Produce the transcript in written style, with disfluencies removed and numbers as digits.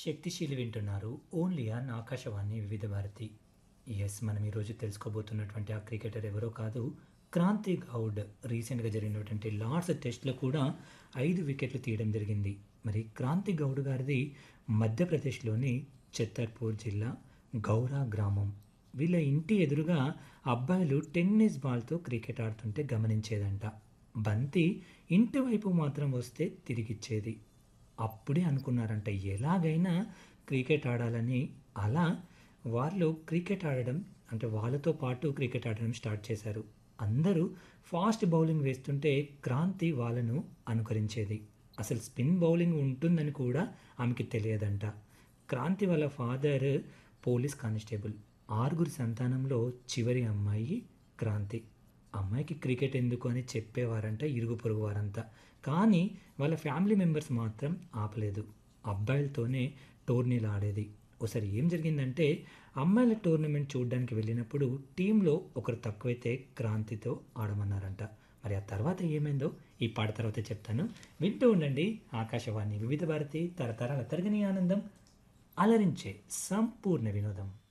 శక్తిశీలి వింటున్నారు only on Akashvani వివిధ భారతి. ఎస్, మనం ఈరోజు తెలుసుకోబోతున్నటువంటి ఆ క్రికెటర్ ఎవరో కాదు, క్రాంతి గౌడ్. రీసెంట్గా జరిగినటువంటి లార్డ్స్ టెస్ట్లో కూడా 5 వికెట్లు తీయడం జరిగింది. మరి క్రాంతి గౌడ్ గారిది మధ్యప్రదేశ్లోని ఛత్తర్పూర్ జిల్లా గౌరా గ్రామం. వీళ్ళ ఇంటి ఎదురుగా అబ్బాయిలు టెన్నిస్ బాల్తో క్రికెట్ ఆడుతుంటే గమనించేదంట. బంతి ఇంటి వైపు మాత్రం వస్తే తిరిగిచ్చేది. అప్పుడే అనుకున్నారంట ఎలాగైనా క్రికెట్ ఆడాలని. అలా వాళ్ళు క్రికెట్ ఆడడం, అంటే వాళ్ళతో పాటు క్రికెట్ ఆడడం స్టార్ట్ చేశారు. అందరూ ఫాస్ట్ బౌలింగ్ వేస్తుంటే క్రాంతి వాళ్ళను అనుకరించేది. అసలు స్పిన్ బౌలింగ్ ఉంటుందని కూడా ఆమెకి తెలియదంట. క్రాంతి వాళ్ళ ఫాదర్ పోలీస్ కానిస్టేబుల్. 6 సంతానంలో చివరి అమ్మాయి క్రాంతి. అమ్మాయికి క్రికెట్ ఎందుకు అని చెప్పేవారంట ఇరుగు పొరుగు వారంతా. కానీ వాళ్ళ ఫ్యామిలీ మెంబర్స్ మాత్రం ఆపలేదు. అబ్బాయిలతోనే టోర్నీలు ఆడేది. ఒకసారి ఏం జరిగిందంటే, అమ్మాయిల టోర్నమెంట్ చూడడానికి వెళ్ళినప్పుడు టీంలో ఒకరు తక్కువైతే క్రాంతితో ఆడమన్నారంట. మరి ఆ తర్వాత ఏమైందో ఈ పాట తర్వాత చెప్తాను. వింటూ ఉండండి ఆకాశవాణి వివిధ భారతి, తరతరాల తరగని ఆనందం, అలరించే సంపూర్ణ వినోదం.